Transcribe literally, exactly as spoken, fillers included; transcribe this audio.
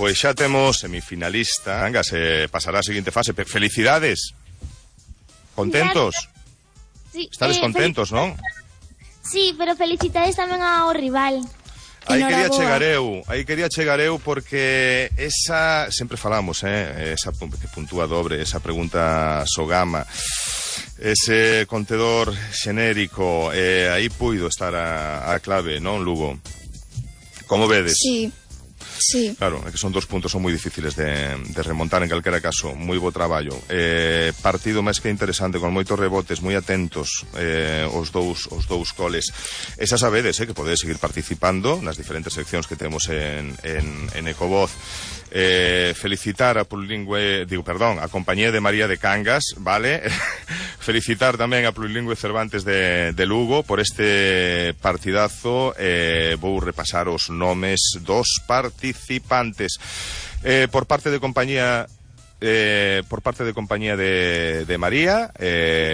pois xa temos semifinalista. Anga, se pasará a seguinte fase. Felicidades. Contentos? Sí, Estades eh, contentos, non? Sí, pero felicidades tamén ao rival. Aí quería Enhoraboa. chegar eu, aí quería chegar eu porque esa, sempre falamos, eh, esa que puntúa dobre, esa pregunta Sogama, ese contedor xenérico, eh, aí puido estar a, a clave, non, Lugo? Como vedes? Sí, sí. Claro, é que son dos puntos son moi difíciles de, de remontar en calquera caso. Moi bo traballo. Eh, partido máis que interesante, con moitos rebotes, moi atentos eh, os dous os dous coles. E xa sabedes, eh, que podedes seguir participando nas diferentes seccións que temos en, en, en Ecovoz. Eh, felicitar a Plurilingüe, digo, perdón, a compañía de María de Cangas, vale? Felicitar tamén a Plurilingüe Cervantes de, de Lugo por este partidazo. Eh, vou repasar os nomes dos participantes. Eh, por parte de compañía eh, por parte de compañía de, de María, eh,